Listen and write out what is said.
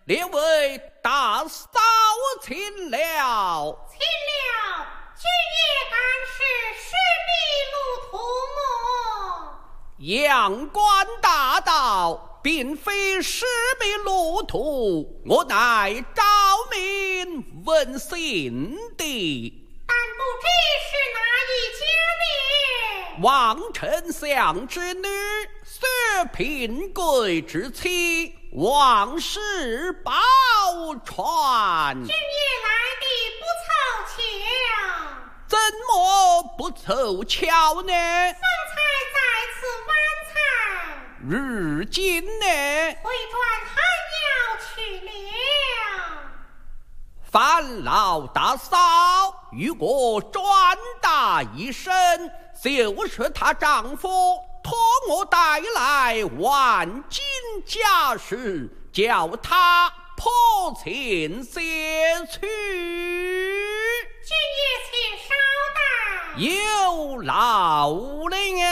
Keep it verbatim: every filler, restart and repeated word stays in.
列位大嫂请了。 请了，今夜敢是十笔路途么？ 阳关大道并非十笔路途，我乃昭明问姓的。 但不知是哪一家的？ 王丞相之女，薛平贵之妻，王氏宝钏。 今夜来的不凑巧， 怎么不凑巧呢？ 方才在此晚餐， 如今呢？ 回转还要去了。 烦劳大嫂与我转达一声，就是她丈夫托我带来万金家事，叫他破钱些去。 今夜请稍待， 有劳了。